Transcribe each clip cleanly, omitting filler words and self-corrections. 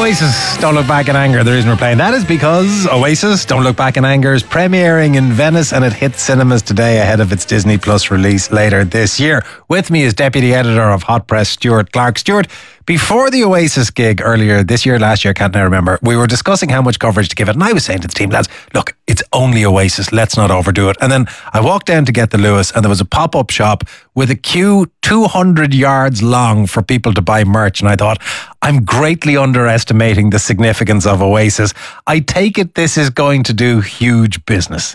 Oasis, Don't Look Back in Anger. The reason we're playing that is because Oasis, Don't Look Back in Anger is premiering in Venice and it hits cinemas today ahead of its Disney Plus release later this year. With me is Deputy Editor of Hot Press, Stuart Clark. Stuart, before the Oasis gig earlier this year, last year, can't now remember, we were discussing how much coverage to give it, and I was saying to the team, lads, look, it's only Oasis, let's not overdo it. And then I walked down to get the Lewis and there was a pop-up shop with a queue 200 yards long for people to buy merch, and I thought, I'm greatly underestimating the significance of Oasis. I take it this is going to do huge business.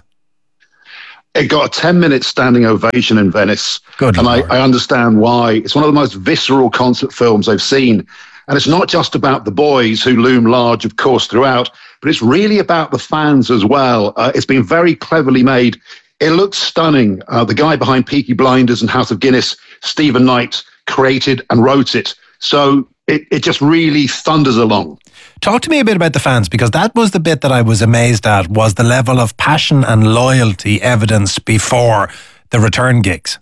It got a 10-minute standing ovation in Venice. Good and Lord. I understand why. It's one of the most visceral concert films I've seen. And it's not just about the boys who loom large, of course, throughout, but it's really about the fans as well. It's been very cleverly made. It looks stunning. The guy behind Peaky Blinders and House of Guinness, Stephen Knight, created and wrote it. So it just really thunders along. Talk to me a bit about the fans, because that was the bit that I was amazed at, was the level of passion and loyalty evidenced before the return gigs.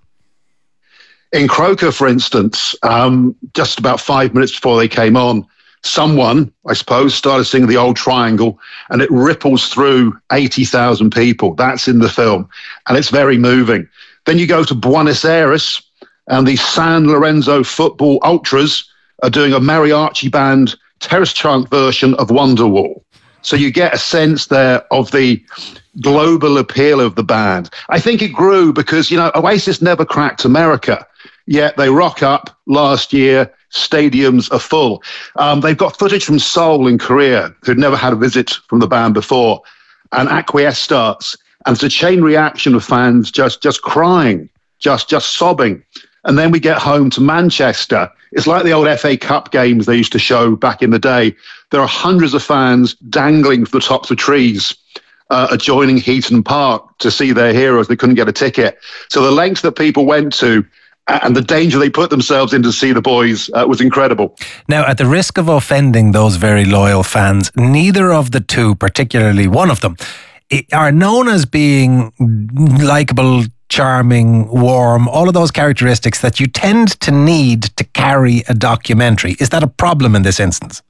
In Croker, for instance, just about 5 minutes before they came on, someone, I suppose, started singing The Old Triangle, and it ripples through 80,000 people. That's in the film, and it's very moving. Then you go to Buenos Aires, and the San Lorenzo football ultras are doing a mariachi band terrace chant version of Wonderwall. So you get a sense there of the global appeal of the band. I think it grew because, Oasis never cracked America, yet they rock up last year. Stadiums are full. They've got footage from Seoul in Korea, who'd never had a visit from the band before, and Acquiesce starts. And it's a chain reaction of fans just crying, just sobbing. And then we get home to Manchester. It's like the old FA Cup games they used to show back in the day. There are hundreds of fans dangling from the tops of trees adjoining Heaton Park to see their heroes. They couldn't get a ticket. So the lengths that people went to and the danger they put themselves in to see the boys was incredible. Now, at the risk of offending those very loyal fans, neither of the two, particularly one of them, are known as being likeable, charming, warm, all of those characteristics that you tend to need to carry a documentary. Is that a problem in this instance?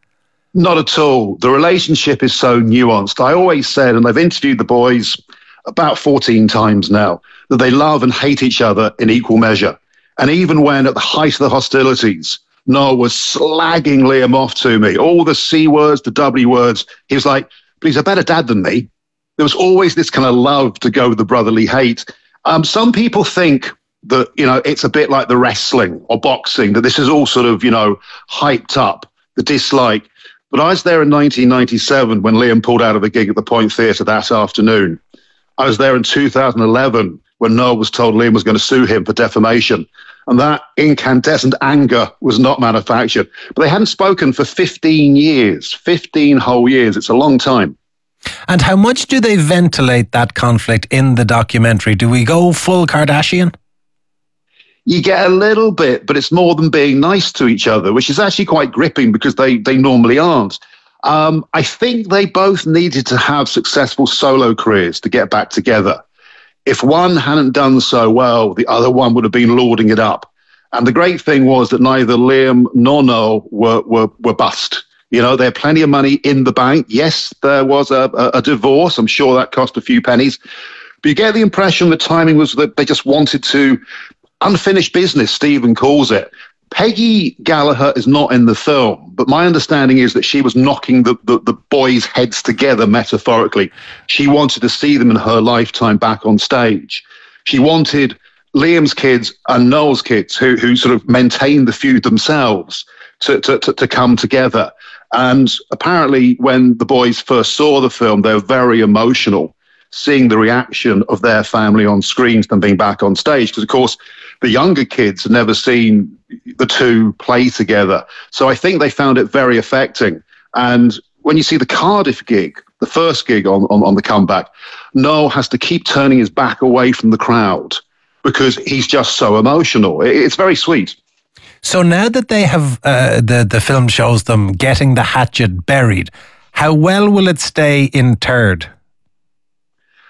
Not at all. The relationship is so nuanced. I always said, and I've interviewed the boys about 14 times now, that they love and hate each other in equal measure. And even when at the height of the hostilities, Noel was slagging Liam off to me, all the C words, the W words, he was like, but he's a better dad than me. There was always this kind of love to go with the brotherly hate. Some people think that, it's a bit like the wrestling or boxing, that this is all sort of, hyped up, the dislike. But I was there in 1997 when Liam pulled out of a gig at the Point Theatre that afternoon. I was there in 2011 when Noel was told Liam was going to sue him for defamation. And that incandescent anger was not manufactured. But they hadn't spoken for 15 years, 15 whole years. It's a long time. And how much do they ventilate that conflict in the documentary? Do we go full Kardashian? You get a little bit, but it's more than being nice to each other, which is actually quite gripping because they normally aren't. I think they both needed to have successful solo careers to get back together. If one hadn't done so well, the other one would have been lauding it up. And the great thing was that neither Liam nor Noel were bust. They had plenty of money in the bank. Yes, there was a divorce. I'm sure that cost a few pennies. But you get the impression the timing was that they just wanted to unfinished business, Stephen calls it. Peggy Gallagher is not in the film, but my understanding is that she was knocking the boys' heads together metaphorically. She wanted to see them in her lifetime back on stage. She wanted Liam's kids and Noel's kids, who sort of maintained the feud themselves, to come together. And apparently when the boys first saw the film, they were very emotional, seeing the reaction of their family on screens than being back on stage. Because, of course, the younger kids had never seen the two play together. So I think they found it very affecting. And when you see the Cardiff gig, the first gig on the comeback, Noel has to keep turning his back away from the crowd because he's just so emotional. It's very sweet. So now that they have, the film shows them getting the hatchet buried, how well will it stay interred?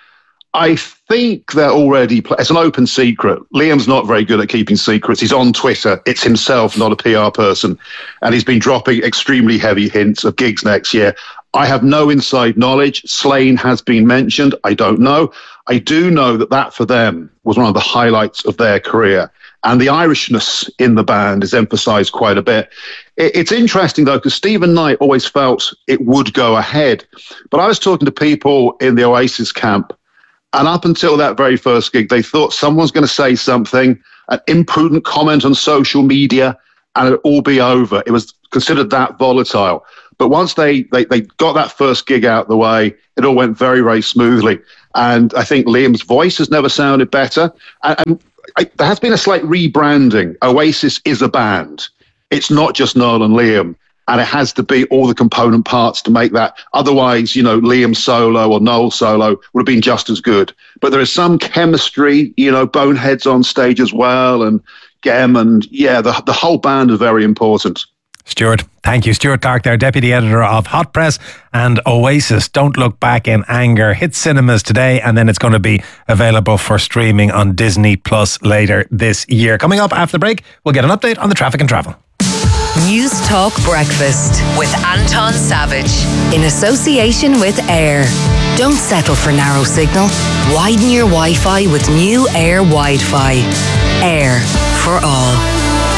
I think they're already... It's an open secret. Liam's not very good at keeping secrets. He's on Twitter. It's himself, not a PR person. And he's been dropping extremely heavy hints of gigs next year. I have no inside knowledge. Slane has been mentioned. I don't know. I do know that for them was one of the highlights of their career. And the Irishness in the band is emphasised quite a bit. It's interesting, though, because Stephen Knight always felt it would go ahead. But I was talking to people in the Oasis camp, and up until that very first gig, they thought someone's going to say something, an imprudent comment on social media, and it'd all be over. It was considered that volatile. But once they got that first gig out of the way, it all went very, very smoothly. And I think Liam's voice has never sounded better. And there has been a slight rebranding. Oasis is a band. It's not just Noel and Liam. And it has to be all the component parts to make that. Otherwise, Liam solo or Noel solo would have been just as good. But there is some chemistry, Bonehead's on stage as well, and Gem, and the whole band is very important. Stuart, thank you. Stuart Clark there, Deputy Editor of Hot Press, and Oasis, Don't Look Back in Anger, hits cinemas today, and then it's going to be available for streaming on Disney Plus later this year. Coming up after the break, we'll get an update on the traffic and travel. News Talk Breakfast with Anton Savage in association with Air. Don't settle for narrow signal. Widen your Wi-Fi with new Air Wi-Fi. Air for all.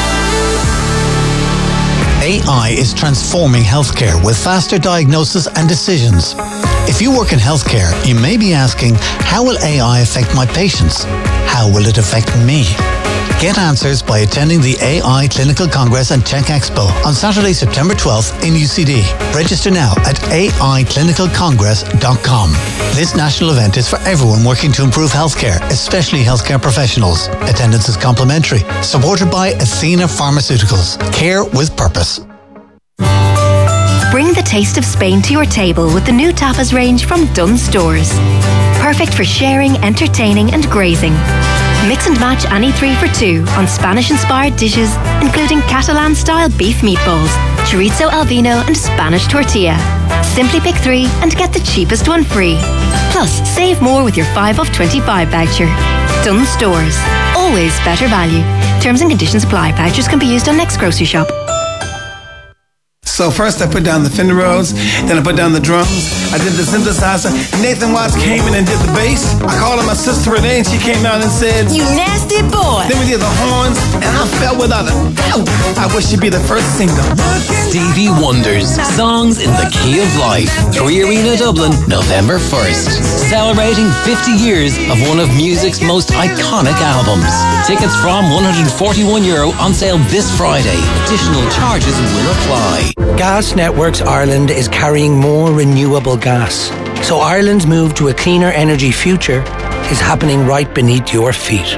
AI is transforming healthcare with faster diagnosis and decisions. If you work in healthcare, you may be asking, how will AI affect my patients? How will it affect me? Get answers by attending the AI Clinical Congress and Tech Expo on Saturday, September 12th in UCD. Register now at AIClinicalCongress.com. This national event is for everyone working to improve healthcare, especially healthcare professionals. Attendance is complimentary, supported by Athena Pharmaceuticals. Care with purpose. Bring the taste of Spain to your table with the new tapas range from Dunnes Stores. Perfect for sharing, entertaining and grazing. Mix and match any 3 for 2 on Spanish-inspired dishes, including Catalan-style beef meatballs, chorizo al vino and Spanish tortilla. Simply pick 3 and get the cheapest one free. Plus, save more with your 5 off 25 voucher. Dunnes Stores. Always better value. Terms and conditions apply. Vouchers can be used on next grocery shop. So first I put down the Fender Rhodes, then I put down the drums, I did the synthesizer, Nathan Watts came in and did the bass. I called her my sister Renee and she came out and said, "You nasty boy." Then we did the horns and I fell without a doubt. I wish she'd be the first single. Stevie Wonder's Songs in the Key of Life. 3 Arena Dublin, November 1st. Celebrating 50 years of one of music's most iconic albums. Tickets from €141 on sale this Friday. Additional charges will apply. Gas Networks Ireland is carrying more renewable gas. So Ireland's move to a cleaner energy future is happening right beneath your feet.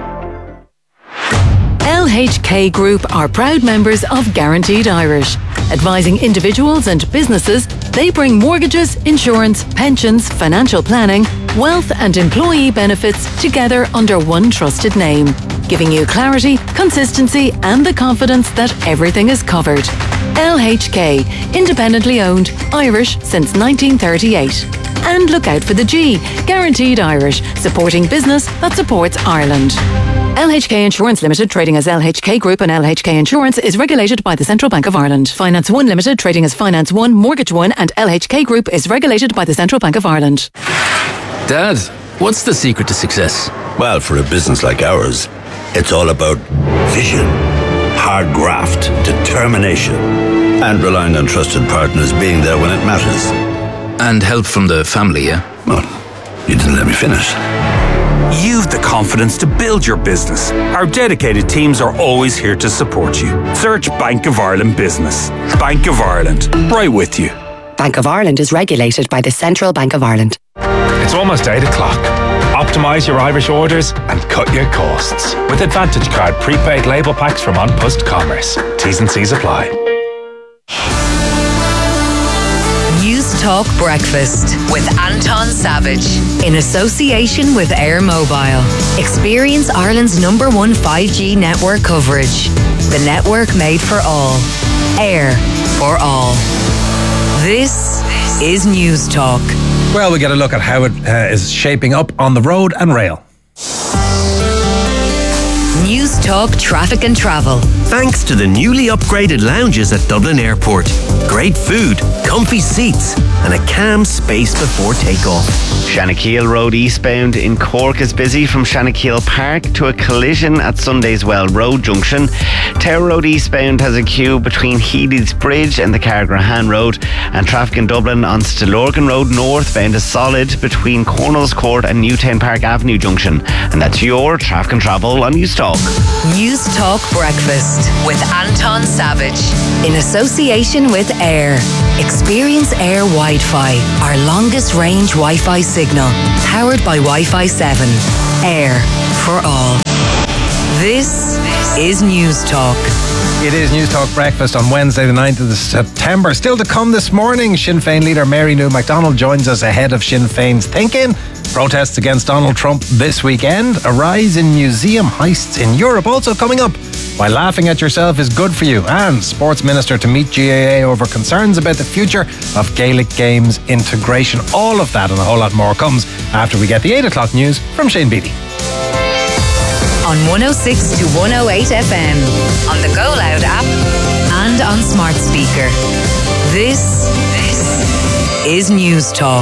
LHK Group are proud members of Guaranteed Irish. Advising individuals and businesses, they bring mortgages, insurance, pensions, financial planning, wealth and employee benefits together under one trusted name, giving you clarity, consistency and the confidence that everything is covered. LHK, independently owned, Irish since 1938. And look out for the G, Guaranteed Irish, supporting business that supports Ireland. LHK Insurance Limited, trading as LHK Group and LHK Insurance, is regulated by the Central Bank of Ireland. Finance One Limited, trading as Finance One, Mortgage One, and LHK Group is regulated by the Central Bank of Ireland. Dad, what's the secret to success? Well, for a business like ours, it's all about vision, hard graft, determination, and relying on trusted partners being there when it matters. And help from the family, yeah? Well, you didn't let me finish. You've the confidence to build your business. Our dedicated teams are always here to support you. Search Bank of Ireland Business. Bank of Ireland, right with you. Bank of Ireland is regulated by the Central Bank of Ireland. It's almost 8 o'clock. Optimise your Irish orders and cut your costs with Advantage Card prepaid label packs from An Post Commerce. T's and C's apply. News Talk Breakfast with Anton Savage in association with Air Mobile. Experience Ireland's #1 5G network coverage. The network made for all. Air for all. This is News Talk. Well, we get a look at how it is shaping up on the road and rail. News Talk Traffic and Travel. Thanks to the newly upgraded lounges at Dublin Airport. Great food, comfy seats, and a calm space before takeoff. Shanakeel Road eastbound in Cork is busy from Shanakeel Park to a collision at Sundayswell Road junction. Tower Road eastbound has a queue between Healy's Bridge and the Cargrahan Road, and traffic in Dublin on Stillorgan Road northbound is solid between Cornwalls Court and Newtown Park Avenue junction. And that's your Traffic and Travel on News Talk. News Talk Breakfast with Anton Savage in association with Air. Experience Air Wi-Fi, our longest range Wi-Fi signal, powered by Wi-Fi 7. Air for all. This is News Talk. It is News Talk Breakfast on Wednesday the 9th of September. Still to come this morning, Sinn Féin leader Mary Lou McDonald joins us ahead of Sinn Féin's thinking. Protests against Donald Trump this weekend. A rise in museum heists in Europe also coming up. Why laughing at yourself is good for you. And Sports Minister to meet GAA over concerns about the future of Gaelic Games integration. All of that and a whole lot more comes after we get the 8 o'clock news from Shane Beattie. On 106 to 108 FM, on the Go Loud app, and on smart speaker. This is News Talk.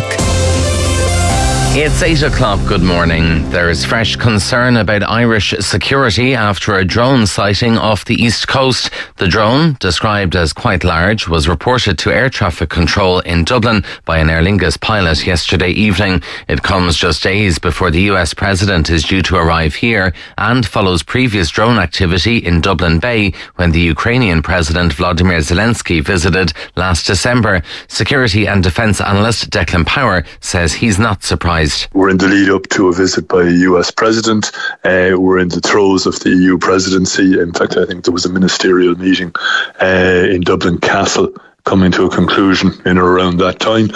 It's 8 o'clock. Good morning. There is fresh concern about Irish security after a drone sighting off the east coast. The drone, described as quite large, was reported to air traffic control in Dublin by an Aer Lingus pilot yesterday evening. It comes just days before the US president is due to arrive here and follows previous drone activity in Dublin Bay when the Ukrainian President Volodymyr Zelensky visited last December. Security and defence analyst Declan Power says he's not surprised. We're in the lead up to a visit by a US president. We're in the throes of the EU presidency. In fact, I think there was a ministerial meeting in Dublin Castle coming to a conclusion in or around that time.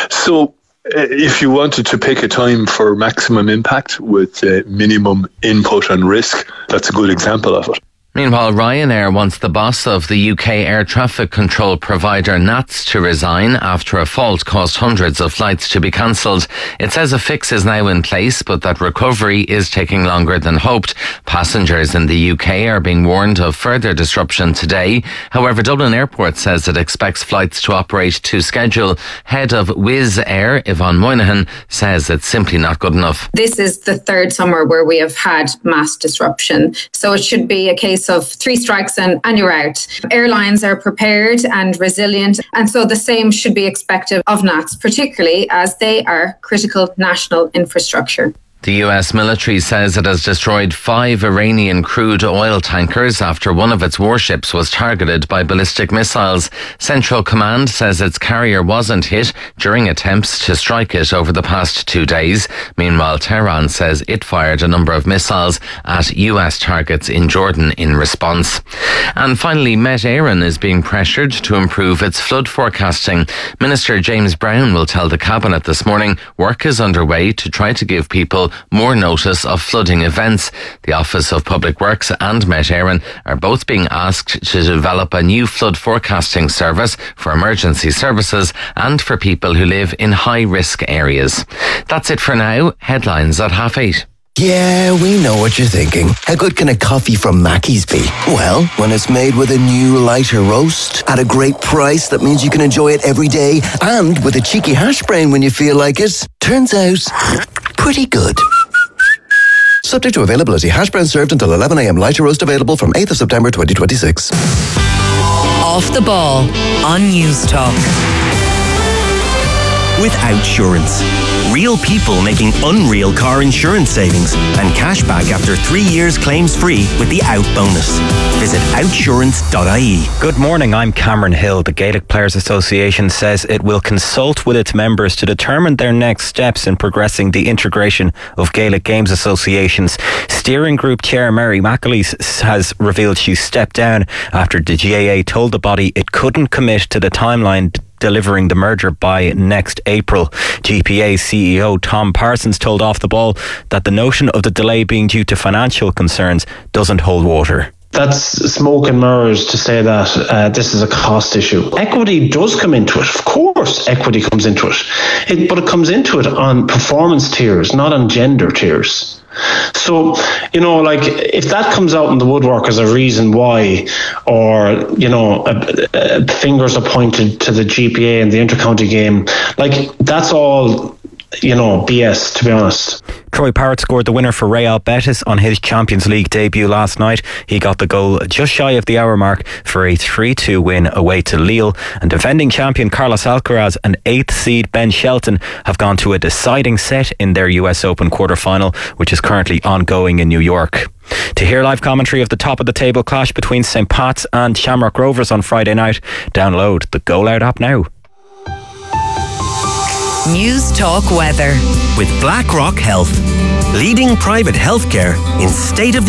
So if you wanted to pick a time for maximum impact with minimum input and risk, that's a good example of it. Meanwhile, Ryanair wants the boss of the UK air traffic control provider NATS to resign after a fault caused hundreds of flights to be cancelled. It says a fix is now in place, but that recovery is taking longer than hoped. Passengers in the UK are being warned of further disruption today. However, Dublin Airport says it expects flights to operate to schedule. Head of Wizz Air, Yvonne Moynihan, says it's simply not good enough. This is the third summer where we have had mass disruption, so it should be a case of 3 strikes and you're out. Airlines are prepared and resilient, and so the same should be expected of NATS, particularly as they are critical national infrastructure. The US military says it has destroyed 5 Iranian crude oil tankers after one of its warships was targeted by ballistic missiles. Central Command says its carrier wasn't hit during attempts to strike it over the past 2 days. Meanwhile, Tehran says it fired a number of missiles at US targets in Jordan in response. And finally, Met Éireann is being pressured to improve its flood forecasting. Minister James Brown will tell the Cabinet this morning work is underway to try to give people more notice of flooding events. The Office of Public Works and Met Éireann are both being asked to develop a new flood forecasting service for emergency services and for people who live in high-risk areas. That's it for now. Headlines at 8:30. Yeah, we know what you're thinking. How good can a coffee from Mackey's be? Well, when it's made with a new lighter roast at a great price that means you can enjoy it every day and with a cheeky hash brown when you feel like it, turns out pretty good. Subject to availability. Hash brown served until 11 a.m. Lighter roast available from 8th of September 2026. Off the ball on News Talk. With Outsurance. Real people making unreal car insurance savings and cash back after 3 years claims free with the Out bonus. Visit outsurance.ie. Good morning, I'm Cameron Hill. The Gaelic Players Association says it will consult with its members to determine their next steps in progressing the integration of Gaelic Games associations. Steering Group Chair Mary McAleese has revealed she stepped down after the GAA told the body it couldn't commit to the timeline delivering the merger by next April. GPA CEO Tom Parsons told Off the Ball that the notion of the delay being due to financial concerns doesn't hold water. that's smoke and mirrors to say that this is a cost issue. Equity does come into it. Of course, equity comes into it. But it comes into it on performance tiers, not on gender tiers. So, if that comes out in the woodwork as a reason why, or, fingers are pointed to the GPA and the intercounty game, that's all, BS, to be honest. Troy Parrott scored the winner for Real Betis on his Champions League debut last night. He got the goal just shy of the hour mark for a 3-2 win away to Lille. And defending champion Carlos Alcaraz and 8th seed Ben Shelton have gone to a deciding set in their US Open quarter-final, which is currently ongoing in New York. To hear live commentary of the top of the table clash between St. Pat's and Shamrock Rovers on Friday night, download the Go Loud app now. News Talk Weather with BlackRock Health, leading private healthcare in state of